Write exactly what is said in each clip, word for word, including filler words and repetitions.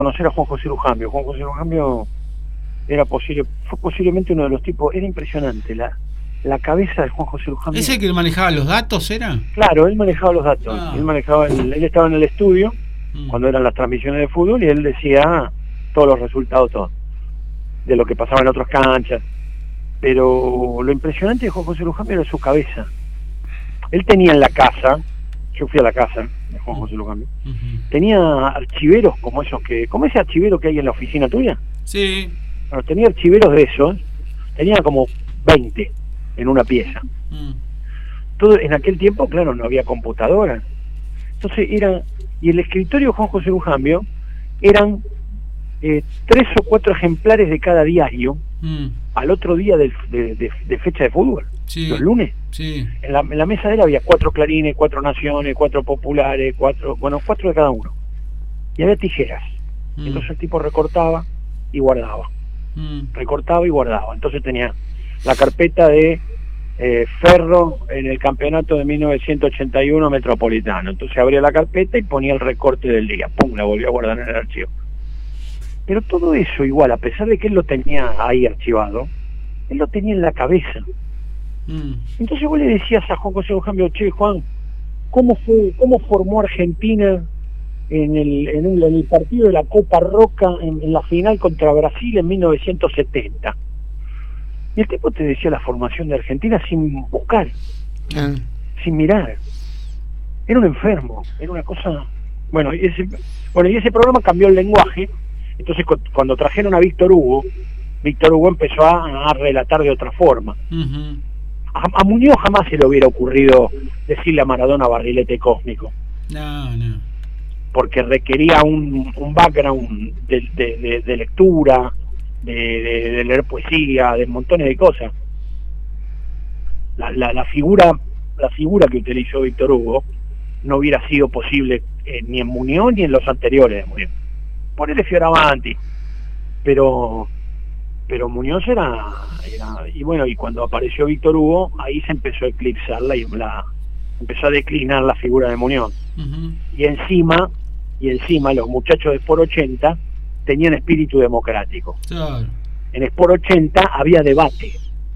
conocer a Juan José Lujambio. Juan José Lujambio era posible, fue posiblemente uno de los tipos, era impresionante la, la cabeza de Juan José Lujambio. ¿Ese que manejaba los datos era? Claro, él manejaba los datos, ah. él manejaba el, él estaba en el estudio mm. cuando eran las transmisiones de fútbol y él decía todos los resultados, todo, de lo que pasaba en otras canchas. Pero lo impresionante de Juan José Lujambio era su cabeza. Él tenía en la casa, yo fui a la casa de Juan José Lujambio, uh-huh. tenía archiveros como esos que, como ese archivero que hay en la oficina tuya. Sí. Bueno, tenía archiveros de esos, tenía como veinte en una pieza. Uh-huh. Todo en aquel tiempo, claro, no había computadora. Entonces eran, y el escritorio de Juan José Lujambio eran eh, tres o cuatro ejemplares de cada diario. Mm. Al otro día de, de, de, de fecha de fútbol, sí. los lunes, sí. en, la, en la mesa de él había cuatro Clarines, cuatro Naciones, cuatro Populares, cuatro, bueno, cuatro de cada uno. Y había tijeras. Mm. Entonces el tipo recortaba y guardaba. Mm. Recortaba y guardaba. Entonces tenía la carpeta de eh, Ferro en el campeonato de mil novecientos ochenta y uno Metropolitano. Entonces abría la carpeta y ponía el recorte del día. Pum, la volvió a guardar en el archivo. Pero todo eso igual, a pesar de que él lo tenía ahí archivado, él lo tenía en la cabeza. Mm. Entonces vos le decías a Juan José Lujambio, che, Juan, ¿cómo fue, cómo formó Argentina en el, en el, en el partido de la Copa Roca en, en la final contra Brasil en mil novecientos setenta? Y el tipo te decía la formación de Argentina sin buscar, mm. sin mirar. Era un enfermo, era una cosa... Bueno, y ese, bueno, y ese programa cambió el lenguaje. Entonces cuando trajeron a Víctor Hugo, Víctor Hugo empezó a, a relatar de otra forma. Uh-huh. a, a Muñoz jamás se le hubiera ocurrido decirle a Maradona barrilete cósmico. No, no. Porque requería un, un background de, de, de, de lectura, de, de, de leer poesía, de montones de cosas. La, la, la figura la figura que utilizó Víctor Hugo no hubiera sido posible eh, ni en Muñoz ni en los anteriores de Muñoz. Ponele Fioravanti, pero pero Muñoz era, era y bueno, y cuando apareció Víctor Hugo ahí se empezó a eclipsar la, la empezó a declinar la figura de Muñoz. Uh-huh. y encima y encima los muchachos de Sport ochenta tenían espíritu democrático. Claro. En Sport ochenta había debate,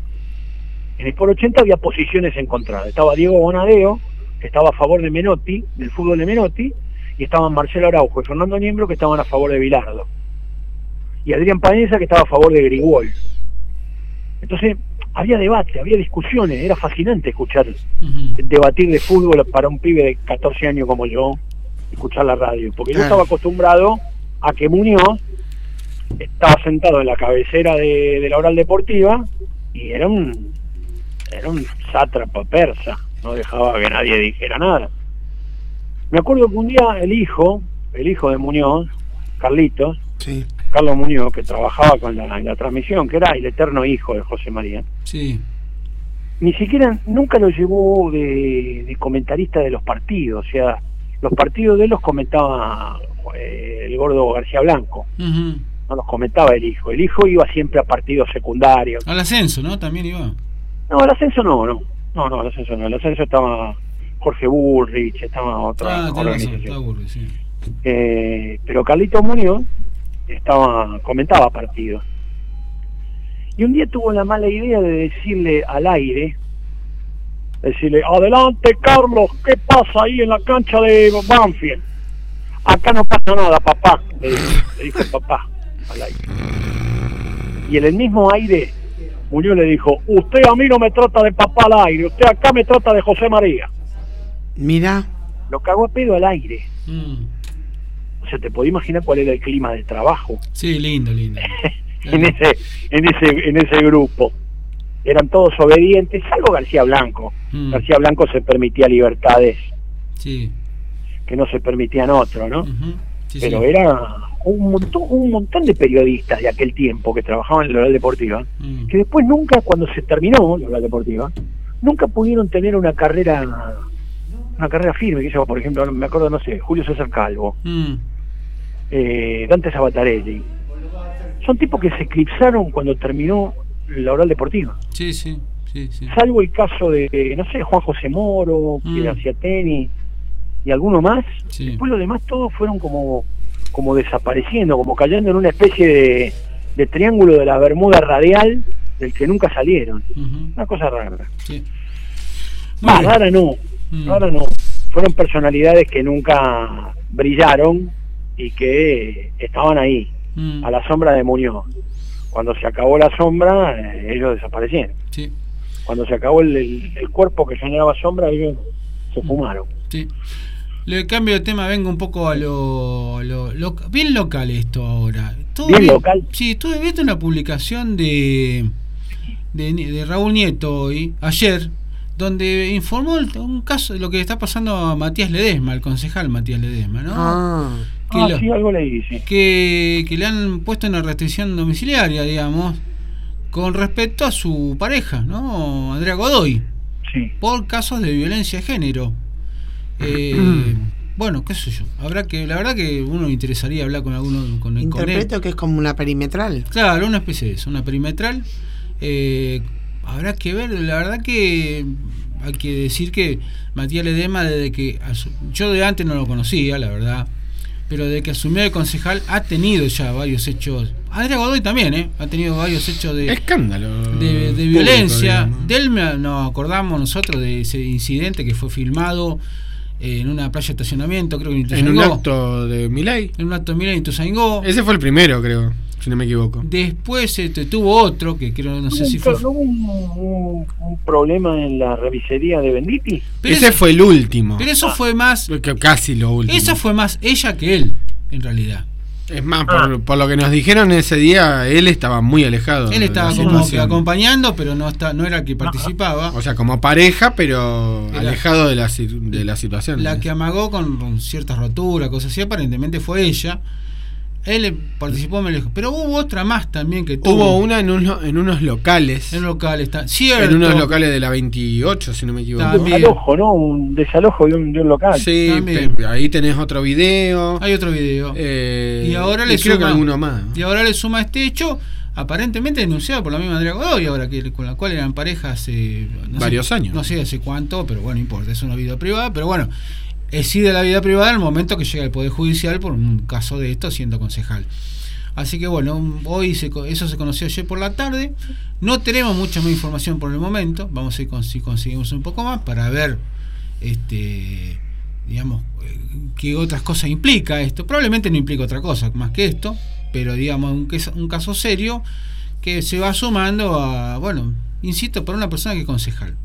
en Sport ochenta había posiciones encontradas. Estaba Diego Bonadeo, que estaba a favor de Menotti, del fútbol de Menotti, y estaban Marcelo Araujo y Fernando Niembro, que estaban a favor de Bilardo, y Adrián Paenza, que estaba a favor de Grigol. Entonces había debate, había discusiones, era fascinante escuchar uh-huh. debatir de fútbol para un pibe de catorce años como yo, escuchar la radio, porque yo estaba acostumbrado a que Muñoz estaba sentado en la cabecera de, de la Oral Deportiva y era un era un sátrapa persa, no dejaba que nadie dijera nada. Me acuerdo que un día el hijo, el hijo de Muñoz, Carlitos, sí. Carlos Muñoz, que trabajaba con la, la transmisión, que era el eterno hijo de José María, sí. ni siquiera, nunca lo llevó de, de comentarista de los partidos, o sea, los partidos de él los comentaba eh, el gordo García Blanco, uh-huh. no los comentaba el hijo, el hijo iba siempre a partidos secundarios. Al ascenso, ¿no? También iba. No, al ascenso no, no, no, no, al ascenso no, al ascenso estaba Jorge Bullrich, estaba otra ah, organización. Razón, Bullrich, sí. eh, pero Carlito Muñoz estaba, comentaba partidos. Y un día tuvo la mala idea de decirle al aire, decirle, adelante Carlos, ¿qué pasa ahí en la cancha de Banfield? Acá no pasa nada, papá, le dijo, le dijo papá al aire. Y en el mismo aire, Muñoz le dijo, usted a mí no me trata de papá al aire, usted acá me trata de José María. Mira. Lo cagó a pedo al aire. Mm. O sea, te podés imaginar cuál era el clima de trabajo. Sí, lindo, lindo. en ese, en ese, en ese grupo. Eran todos obedientes, salvo García Blanco. Mm. García Blanco se permitía libertades sí. que no se permitían otros, ¿no? Uh-huh. Sí, pero sí. era un montón, un montón de periodistas de aquel tiempo que trabajaban en la Oral Deportiva, mm. que después nunca, cuando se terminó la Oral Deportiva, nunca pudieron tener una carrera una carrera firme, que yo, por ejemplo, me acuerdo, no sé, Julio César Calvo, mm. eh, Dante Sabatarelli, son tipos que se eclipsaron cuando terminó la Oral Deportiva. Sí, sí, sí, sí. Salvo el caso de, no sé, Juan José Moro, mm. que hacía tenis, y alguno más. Sí. Después los demás todos fueron como como desapareciendo, como cayendo en una especie de, de triángulo de la Bermuda radial del que nunca salieron. Uh-huh. Una cosa rara. Sí. Ah, rara no, mm. rara no. Fueron personalidades que nunca brillaron y que estaban ahí, mm. a la sombra de Muñoz. Cuando se acabó la sombra, eh, ellos desaparecieron. Sí. Cuando se acabó el, el, el cuerpo que generaba sombra, ellos se fumaron. Sí. Le cambio de tema, vengo un poco a lo, lo, lo bien local esto ahora. ¿Todo bien vi, local? Sí, estuve viendo una publicación de, de, de Raúl Nieto hoy, ayer, donde informó un caso de lo que está pasando a Matías Ledesma, el concejal Matías Ledesma, ¿no? Ah, que ah lo, sí, algo leí, sí. Que, que le han puesto una restricción domiciliaria, digamos, con respecto a su pareja, ¿no? Andrea Godoy. Sí. Por casos de violencia de género. Eh, bueno, qué sé yo. Habrá que, la verdad que uno le interesaría hablar con alguno, con, Interpreto con él. Que es como una perimetral. Claro, una especie de eso, una perimetral. Eh, habrá que ver, la verdad que hay que decir que Matías Ledesma, desde que asu- yo de antes no lo conocía, la verdad, pero desde que asumió de concejal ha tenido ya varios hechos. Andrea Godoy también, ¿eh? Ha tenido varios hechos de escándalo, de, de violencia. De él nos acordamos nosotros de ese incidente que fue filmado en una playa de estacionamiento, creo que en Ituzaingó. En un acto de Milei. En un acto de Milei en Ituzaingó. Ese fue el primero, creo, si no me equivoco. Después este, tuvo otro, que creo, no sé si fue... ¿No hubo un, un, un problema en la revisería de Venditti? Pero ese eso, fue el último. Pero eso ah, fue más... Casi lo último. Eso fue más ella que él, en realidad. Es más, por, ah. por lo que nos dijeron ese día, él estaba muy alejado. Él estaba como que acompañando, pero no está, no era el que participaba. O sea, como pareja, pero era alejado de la, de la situación. La que amagó con, con ciertas roturas, cosas así, aparentemente fue ella. Él participó muy lejos. Pero hubo otra más también que tuvo. Hubo una en, uno, en unos locales. En locales, está cierto. En unos locales de la veintiocho, si no me equivoco. Un desalojo, ¿no? Un desalojo de un, de un local. Sí, pe, ahí tenés otro video. Hay otro video. Eh, y ahora le y creo suma, que alguno más. Y ahora le suma este hecho, aparentemente denunciado por la misma Andrea Godoy, ahora que con la cual eran pareja hace no varios sé, años. No sé hace cuánto, pero bueno, no importa, es una vida privada, pero bueno, es sí de la vida privada al momento que llega el Poder Judicial por un caso de esto siendo concejal. Así que bueno, hoy se, eso se conoció ayer por la tarde. No tenemos mucha más información por el momento. Vamos a ver si conseguimos un poco más para ver, este, digamos, qué otras cosas implica esto. Probablemente no implica otra cosa más que esto, pero digamos un, un caso serio que se va sumando a, bueno, insisto, para una persona que es concejal.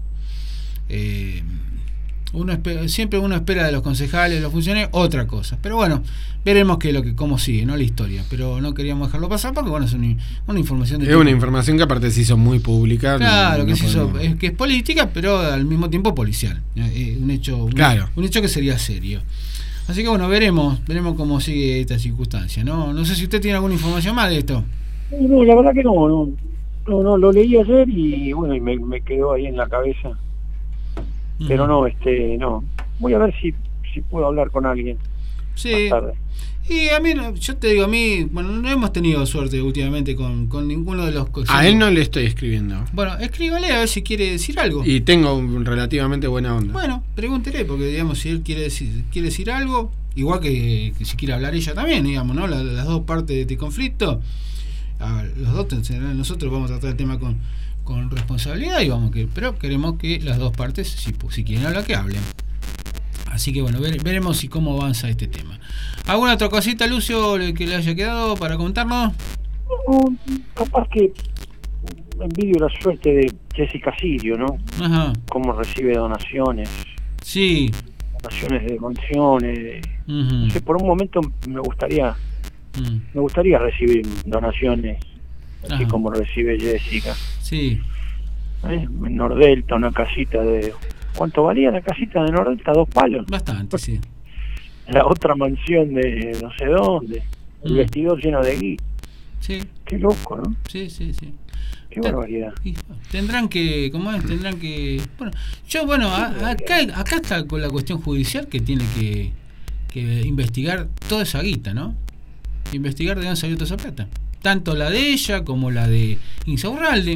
Eh, uno espera, siempre uno espera de los concejales, de los funcionarios, otra cosa. Pero bueno, veremos que lo que cómo sigue, ¿no? La historia. Pero no queríamos dejarlo pasar porque bueno, es una, una información de es tipo, una información que aparte se hizo muy pública. Claro, no, que no se hizo, es que es política, pero al mismo tiempo policial. Eh, un hecho, un, claro. un hecho que sería serio. Así que bueno, veremos, veremos cómo sigue esta circunstancia, ¿no? No sé si usted tiene alguna información más de esto. No, la verdad que no, no, no, no lo leí ayer y bueno, y me, me quedó ahí en la cabeza. Pero no, este, no. Voy a ver si, si puedo hablar con alguien. Sí. Más tarde. Y a mí, yo te digo, a mí, bueno, no hemos tenido suerte últimamente con, con ninguno de los... A él no le estoy escribiendo. Bueno, escríbale a ver si quiere decir algo. Y tengo un relativamente buena onda. Bueno, pregúntele, porque digamos, si él quiere decir, quiere decir algo, igual que, que si quiere hablar ella también, digamos, ¿no? La, las dos partes de este conflicto, a, los dos, nosotros vamos a tratar el tema con... con responsabilidad y vamos que pero queremos que las dos partes si, si quieren hablar que hablen, así que bueno, ver, veremos si cómo avanza este tema. ¿Alguna otra cosita, Lucio, que le haya quedado para contarnos? No, capaz que envidio la suerte de Jessica Sirio, ¿no? Ajá. Cómo recibe donaciones, sí, donaciones de mansiones, uh-huh. No sé, por un momento me gustaría uh-huh. me gustaría recibir donaciones así Ajá. como recibe Jessica. Sí. ¿Eh? En Nordelta, una casita de... ¿Cuánto valía la casita de Nordelta? Dos palos. Bastante, sí. La otra mansión de no sé dónde. El mm. vestidor lleno de guita. Sí. Qué loco, ¿no? Sí, sí, sí. Qué barbaridad. Tendrán que... ¿Cómo es? Tendrán que... Bueno, yo, bueno, a, acá, acá está con la cuestión judicial que tiene que, que investigar toda esa guita, ¿no? Investigar de dónde salió toda esa plata. Tanto la de ella como la de Insaurralde.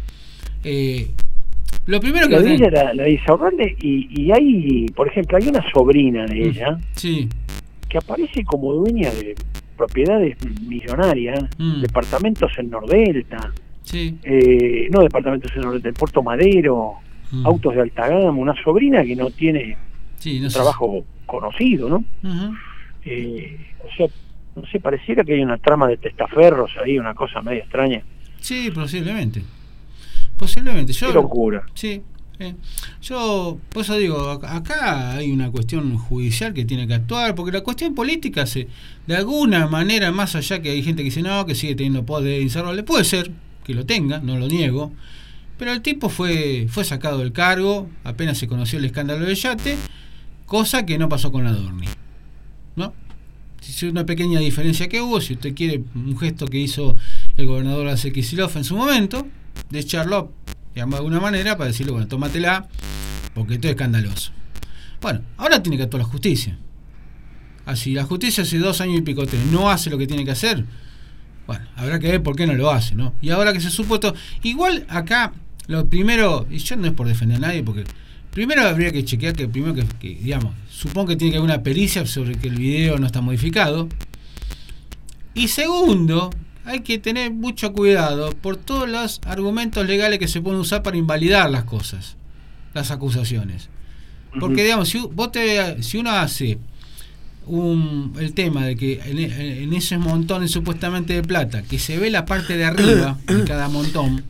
Eh, lo primero que la de ella era la de Insaurralde y, y hay, por ejemplo, hay una sobrina de ella sí. que aparece como dueña de propiedades millonarias, Mm. departamentos en Nordelta, Sí. eh, no departamentos en Nordelta, en Puerto Madero, Mm. autos de alta gama, una sobrina que no tiene Sí, no un sé. trabajo conocido, ¿no? Ujú. Eh, o sea, no sé, pareciera que hay una trama de testaferros ahí, una cosa medio extraña. Sí, posiblemente. Posiblemente. Yo, Qué locura. Sí. eh, Yo, por eso digo, ac- acá hay una cuestión judicial que tiene que actuar, porque la cuestión política se, de alguna manera, más allá que hay gente que dice no, que sigue teniendo poder insalvable, puede ser que lo tenga, no lo niego, pero el tipo fue, fue sacado del cargo, apenas se conoció el escándalo del yate, cosa que no pasó con la Adorni, ¿no? Si es una pequeña diferencia que hubo, si usted quiere, un gesto que hizo el gobernador Axel Kicillof en su momento, de echarlo, digamos, de alguna manera, para decirle, bueno, tómatela, porque esto es escandaloso. Bueno, ahora tiene que actuar la justicia. Así, la justicia hace dos años y pico tres no hace lo que tiene que hacer, bueno, habrá que ver por qué no lo hace, ¿no? Y ahora que se supo esto, igual acá, lo primero, y yo no es por defender a nadie, porque primero habría que chequear que primero que, que digamos, supongo que tiene que haber una pericia sobre que el video no está modificado. Y segundo, hay que tener mucho cuidado por todos los argumentos legales que se pueden usar para invalidar las cosas, las acusaciones. Porque, digamos, si, vos te, si uno hace un, el tema de que en, en esos montones supuestamente de plata, que se ve la parte de arriba de cada montón,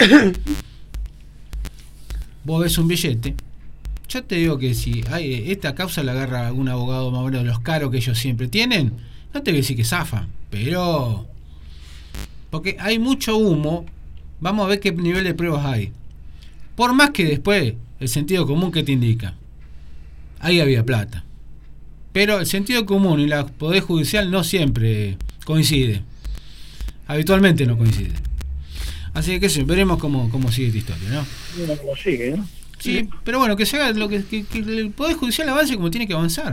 vos ves un billete. Yo te digo que si hay, esta causa la agarra algún abogado más o menos de los caros que ellos siempre tienen, no te voy a decir que zafan, pero porque hay mucho humo, vamos a ver qué nivel de pruebas hay. Por más que después el sentido común que te indica, ahí había plata, pero el sentido común y la poder judicial no siempre coincide, habitualmente no coincide. Así que sí, veremos cómo, cómo sigue esta historia, ¿no? Bueno, como sigue, ¿no? Sí, pero bueno, que se haga lo que, que, que el Poder Judicial avance como tiene que avanzar.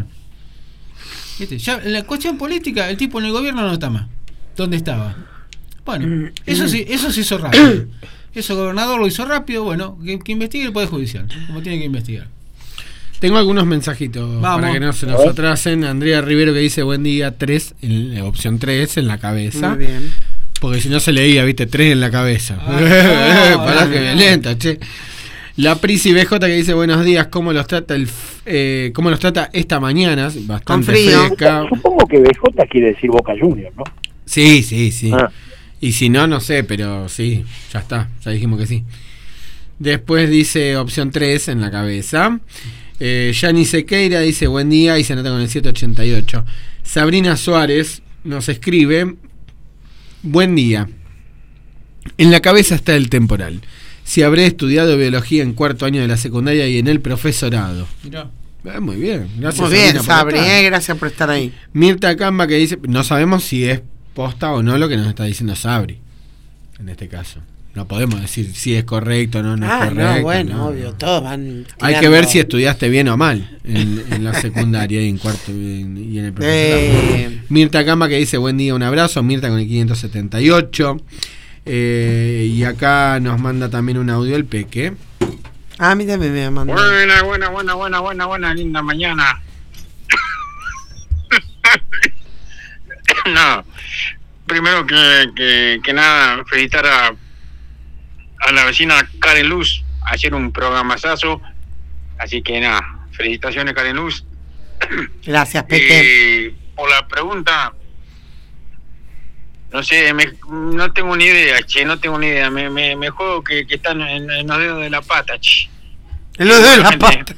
¿Viste? Ya en la cuestión política, el tipo en el gobierno no está más. ¿Dónde estaba? Bueno, eso sí, eso se hizo rápido. Eso el gobernador lo hizo rápido, bueno, que, que investigue el Poder Judicial, como tiene que investigar. Tengo algunos mensajitos Vamos. para que no se nos atrasen. Andrea Rivero que dice buen día, tres, en la opción tres en la cabeza. Muy bien. Porque si no se leía, viste, tres en la cabeza. Ah, no, Pará no, que no. violenta, che. La Prisi B J que dice buenos días, ¿cómo los trata el f- eh, cómo los trata esta mañana? Bastante Con frío. fresca. Supongo que B J quiere decir Boca Juniors, ¿no? Sí, sí, sí. Ah. Y si no, no sé, pero sí, ya está, ya dijimos que sí. Después dice opción tres en la cabeza. Eh, Yani Sequeira dice buen día y se anota con el siete ochenta y ocho. Sabrina Suárez nos escribe buen día. En la cabeza está el temporal. Si habré estudiado biología en cuarto año de la secundaria y en el profesorado. Mirá. Eh, muy bien, gracias. Muy bien, Sabrina, por Sabri, estar. eh, gracias por estar ahí. Mirta Camba que dice, no sabemos si es posta o no lo que nos está diciendo Sabri, en este caso. No podemos decir si es correcto o no, no es Ah, correcto. no, bueno, no, obvio, no. todos van Hay que tirando. ver si estudiaste bien o mal en, en la secundaria y en cuarto y en, y en el profesorado. Eh, Mirta Camba que dice buen día, un abrazo. Mirta con el quinientos setenta y ocho. Eh, y acá nos manda también un audio el Peque. ah, a mí también me mandó. Buena, buena, buena, buena, buena, buena, linda mañana. No, primero que, que, que nada, felicitar a, a la vecina Karen Luz, hacer un programazazo. Así que nada, felicitaciones Karen Luz. Gracias, Peque. Eh, por la pregunta, no sé, me, no tengo ni idea, che, no tengo ni idea. Me, me, me juego que, que están en, en los dedos de la pata, che. En los de la Gente, pata.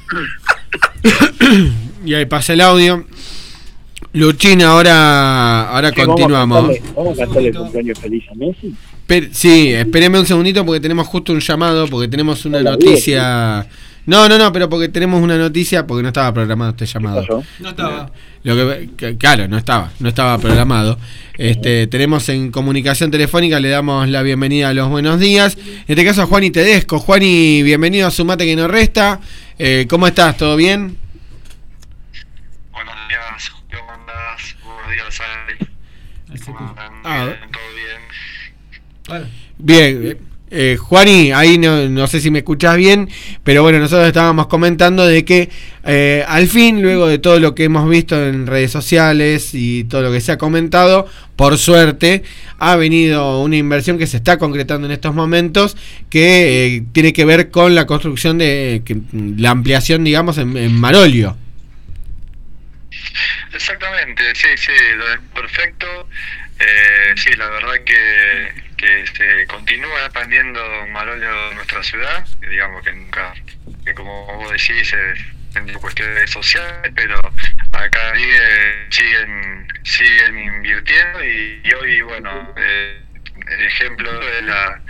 Y ahí pasa el audio. Luchina, ahora, ahora Che, continuamos. Vamos a cantarle, vamos a cantarle el cumpleaños feliz a Messi. Per- sí, espéreme un segundito porque tenemos justo un llamado, porque tenemos una Hola, noticia. No, no, no, pero porque tenemos una noticia, porque no estaba programado este ¿Qué llamado. pasó? No estaba. Lo que, que- claro, no estaba, no estaba programado. Este, tenemos en comunicación telefónica, le damos la bienvenida a los buenos días. En este caso a Juani Tedesco. Juani, bienvenido a Sumate que no resta. Eh, ¿Cómo estás? ¿Todo bien? Buenos días, ¿cómo andás? Buenos días, Ale. ¿Cómo andan? Ah. Bien, ¿todo bien? Vale. Bien. Eh, Juani, ahí no, no sé si me escuchás bien, pero bueno, nosotros estábamos comentando de que eh, al fin, luego de todo lo que hemos visto en redes sociales y todo lo que se ha comentado, por suerte, ha venido una inversión que se está concretando en estos momentos, que eh, tiene que ver con la construcción de que, la ampliación, digamos, en, en Marolio. Exactamente, sí, sí, lo es perfecto. Eh, sí, la verdad que, que se continúa expandiendo Marolio en nuestra ciudad, que digamos que nunca, que como vos decís, en cuestiones sociales, pero acá sigue, siguen siguen invirtiendo y, y hoy, bueno, eh, el ejemplo de la,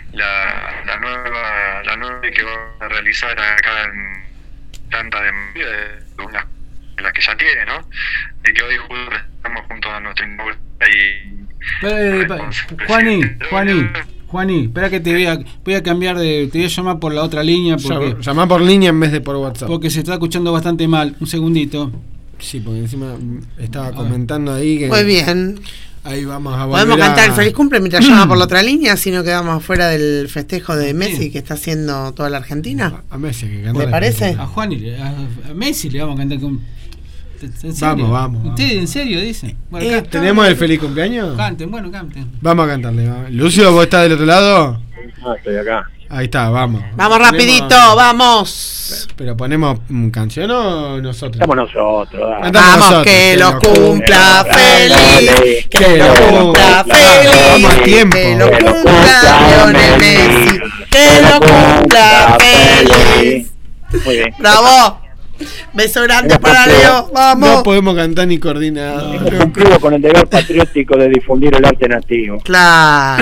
la, la nueva la nueva que va a realizar acá en Tanta de de una de las que ya tiene, ¿no? Y que hoy justo estamos junto a nuestro inauguración y Eh, pa- Juani, Juani, Juani, espera que te voy a, voy a cambiar de, te voy a llamar por la otra línea porque, Llamá por línea en vez de por WhatsApp. porque se está escuchando bastante mal. Un segundito. Sí, porque encima estaba comentando ahí que... Muy bien. Ahí vamos a volver Podemos a... cantar el feliz cumple mientras llama por la otra línea, si no quedamos fuera del festejo de Messi que está haciendo toda la Argentina. A Messi que canta. ¿Le parece? A Juani, a, a Messi le vamos a cantar con... ¿En serio? Vamos, vamos, ¿Usted vamos. en serio dice? Bueno, Eh, ca- ¿Tenemos el feliz cumpleaños? Canten, bueno, canten. Vamos a cantarle. va. Lucio, ¿vos estás del otro lado? Ah, estoy acá. Ahí está, vamos. Vamos rapidito, Ponemos- vamos. ¿Pero ponemos mm, canción o nosotros? Estamos nosotros. dale. Cantamos Vamos, nosotros, que que lo lo cumpla cumpla feliz, feliz, que que lo lo cumpla cumpla. feliz, Vamos a tiempo. que lo Que lo cumpla cumpla Lionel Messi, que lo cumpla feliz. Muy bien. Bravo. Beso grande para Leo, vamos. No podemos cantar ni coordinar. Hemos cumplido con el deber patriótico de difundir el arte nativo. Claro.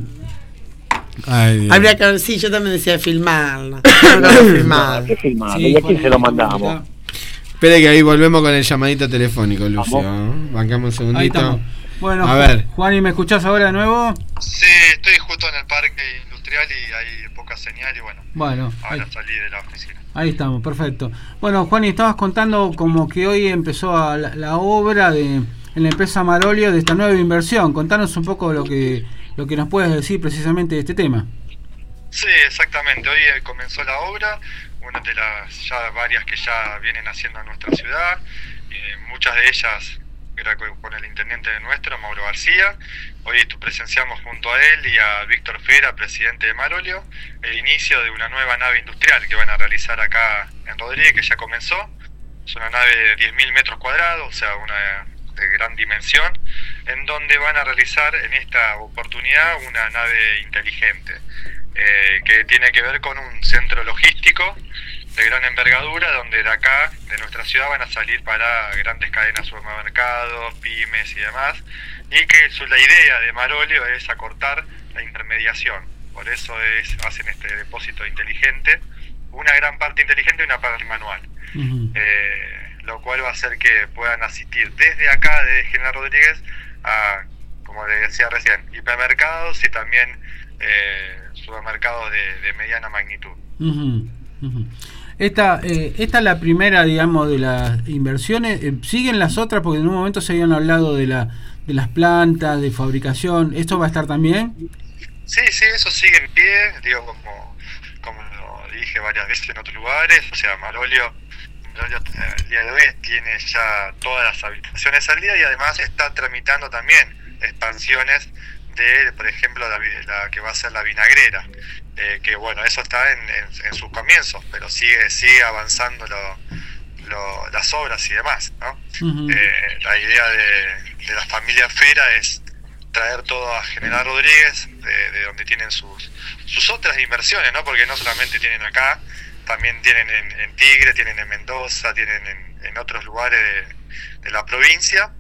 Ay, Dios. Habría que, sí, yo también decía filmar. No, no, no, filmar. Hay que filmar. Sí, ¿Y a quién Juani, se lo mandamos? Espere que ahí volvemos con el llamadito telefónico, Lucio. Vamos. Bancamos un segundito. Ahí estamos. Bueno, A ver. Juani, ¿me escuchás ahora de nuevo? sí, estoy justo en el parque industrial y hay poca señal y bueno, Bueno, ahí, ahora salí de la oficina. ahí estamos, perfecto. Bueno, Juani, estabas contando como que hoy empezó a la, la obra de en la empresa Marolio de esta nueva inversión. Contanos un poco lo que lo que nos puedes decir precisamente de este tema. Sí, exactamente. Hoy eh, comenzó la obra, una de las ya varias que ya vienen haciendo en nuestra ciudad, eh, muchas de ellas era con, con el intendente de nuestro, Mauro García. Hoy estu- presenciamos junto a él y a Víctor Fera, presidente de Marolio, el inicio de una nueva nave industrial que van a realizar acá en Rodríguez, que ya comenzó. Es una nave de diez mil metros cuadrados, o sea, una de gran dimensión, en donde van a realizar en esta oportunidad una nave inteligente. Eh, que tiene que ver con un centro logístico de gran envergadura, donde de acá, de nuestra ciudad, van a salir para grandes cadenas de supermercados, pymes y demás, y que su, la idea de Marolio es acortar la intermediación, por eso es, hacen este depósito inteligente, una gran parte inteligente y una parte manual, Ujú. eh, lo cual va a hacer que puedan asistir desde acá, de General Rodríguez, a, como le decía recién, hipermercados y también eh, supermercados de, de mediana magnitud. Ujú, ujú. Esta, eh, esta es la primera, digamos, de las inversiones. Eh, ¿Siguen las otras? Porque en un momento se habían hablado de la de las plantas, de fabricación. ¿Esto va a estar también? Sí, sí, eso sigue en pie, digo, como, como lo dije varias veces en otros lugares, o sea, Marolio, Marolio eh, el día de hoy tiene ya todas las habitaciones al día y además está tramitando también expansiones de, por ejemplo, la, vi- la que va a ser la vinagrera, eh, que bueno, eso está en, en, en sus comienzos, pero sigue sigue avanzando lo, lo, las obras y demás, ¿no? Ujú. Eh, la idea de, de la familia Fera es traer todo a General Rodríguez, de, de donde tienen sus sus otras inversiones, ¿no? Porque no solamente tienen acá, también tienen en, en Tigre, tienen en Mendoza, tienen en, en otros lugares de, de la provincia.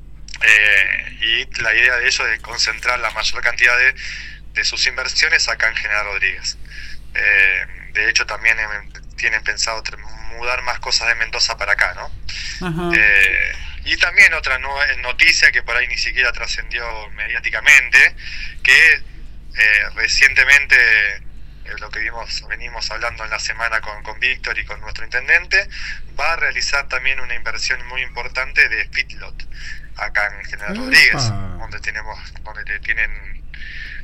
Eh, y la idea de ellos es concentrar la mayor cantidad de, de sus inversiones acá en General Rodríguez. Eh, de hecho también eh, tienen pensado tr- mudar más cosas de Mendoza para acá, ¿no? Ajá. Eh, y también otra no- noticia que por ahí ni siquiera trascendió mediáticamente, que eh, recientemente, eh, lo que vimos, venimos hablando en la semana con, con Víctor y con nuestro intendente, va a realizar también una inversión muy importante de feedlot acá en General Epa. Rodríguez, donde tenemos, donde te- tienen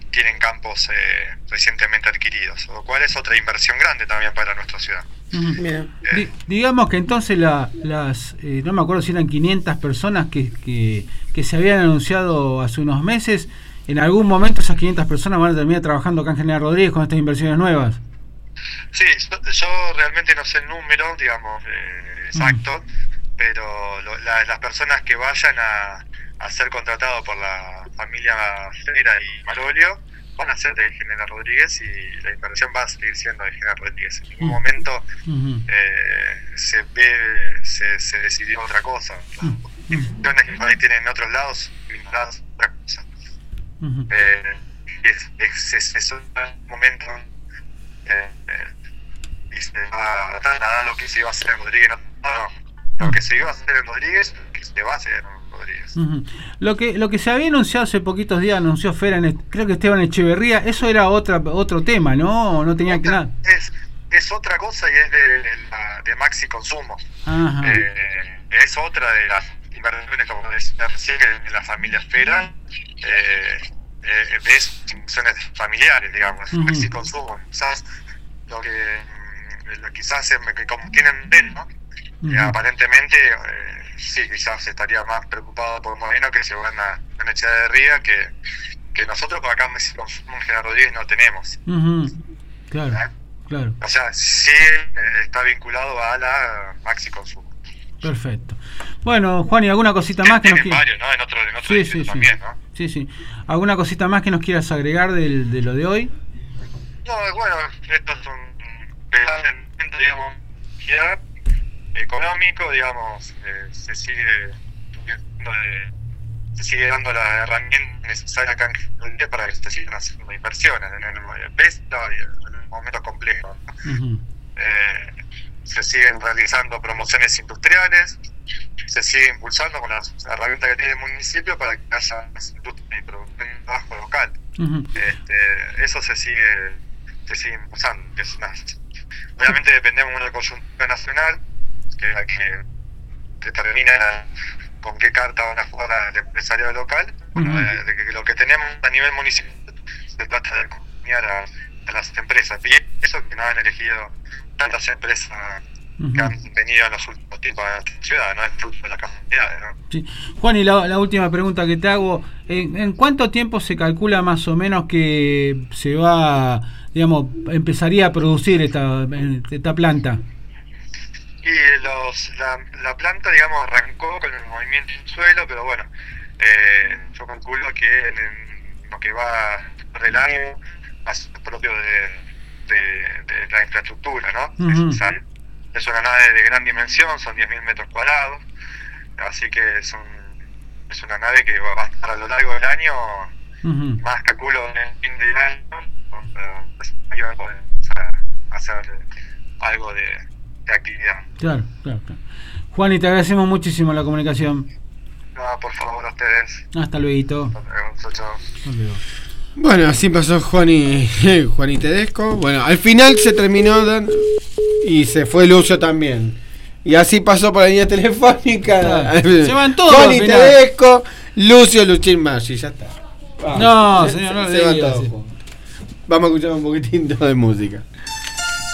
tienen campos eh, recientemente adquiridos, lo cual es otra inversión grande también para nuestra ciudad. Uh-huh. Mira. Eh, Di- digamos que entonces la, las, eh, no me acuerdo si eran quinientas personas que, que, que se habían anunciado hace unos meses, en algún momento esas quinientas personas van a terminar trabajando acá en General Rodríguez con estas inversiones nuevas. Sí, yo, yo realmente no sé el número, digamos, eh, exacto, mm. pero lo, la, las personas que vayan a, a ser contratados por la familia Fera y Marolio van a ser de General Rodríguez y la inversión va a seguir siendo de General Rodríguez. En ningún mm. momento uh-huh. eh, se ve, se, se decidió otra cosa. Las uh-huh. inversiones que ahí tienen en otros lados, vinculadas a otra cosa. Uh-huh. Eh, es, es, es, es un momento... Eh, eh, y se va a trasladar lo que se iba a hacer en Rodríguez. No, no, lo que se iba a hacer en Rodríguez, lo que se va a hacer en Rodríguez. Uh-huh. Lo que lo que se había anunciado hace poquitos días, anunció Fera, en, creo que Esteban Echeverría, eso era otra otro tema, ¿no? No tenía otra, que nada. Es, es otra cosa y es de, de, la, de Maxi Consumo. Eh, es otra de las inversiones, como decía recién, de la familia Fera. Eh, Eh, ves inversiones familiares, digamos, uh-huh. Maxi Consumo, quizás lo que lo, quizás se, que como tienen él, ¿no? Uh-huh. Y aparentemente eh, sí, quizás estaría más preocupado por Moreno que se van a una Echeverría que, que nosotros acá en Maxi Consumo en General Rodríguez no tenemos. Uh-huh. Claro, ¿eh? Claro. O sea, sí eh, está vinculado a la Maxi Consumo. Perfecto. Bueno, Juan, ¿y alguna cosita más que nos quieras? Varios, ¿no? En otro, en otro sí, sí, también, sí. ¿no? Sí, sí. ¿Alguna cosita más que nos quieras agregar del, de lo de hoy? No, bueno, esto es un pedacito, digamos, económico, digamos, eh, se sigue de, se sigue dando la herramienta necesaria acá en para que se sigan haciendo inversiones en el pesta y en el momento complejo, ¿no? Uh-huh. eh, se siguen realizando promociones industriales, se sigue impulsando con las herramientas que tiene el municipio para que haya industria y producción de trabajo local. Uh-huh. Este, eso se sigue se sigue impulsando. Es una, obviamente dependemos de una coyuntura nacional que la que determina con qué carta van a jugar al empresariado local. Bueno, uh-huh. de, de que lo que tenemos a nivel municipal se trata de acompañar a, a las empresas, y eso que no han elegido tantas empresas uh-huh. que han venido en los últimos tiempos a la ciudad, no es fruto de la cantidad, ¿no? Sí. Juan, y la, la última pregunta que te hago, ¿en, ¿en cuánto tiempo se calcula más o menos que se va, digamos, empezaría a producir esta, esta planta? Y los, la, la planta, digamos, arrancó con el movimiento del suelo, pero bueno, eh, yo calculo que en, en lo que va del año va a ser propio de De, de la infraestructura, ¿no? Uh-huh. Es, es una nave de gran dimensión, son diez mil metros cuadrados, así que son, es una nave que va a estar a lo largo del año, uh-huh. más calculo en el fin del año, para va a poder hacer algo de, de actividad. Claro, claro, claro. Juan, y te agradecemos muchísimo la comunicación. No, por favor, a ustedes. Hasta luego. Hasta luego, chao, chao. Hasta luego. Bueno, así pasó Juan y, Juan y Tedesco. Bueno, al final se terminó dando y se fue Lucio también. Y así pasó por la línea telefónica. Claro. Se van todos. Juan y Tedesco, Lucio, Luchín Maggi, ya está. Vamos. No, señor, no se, se van todos. Vamos a escuchar un poquitito de música.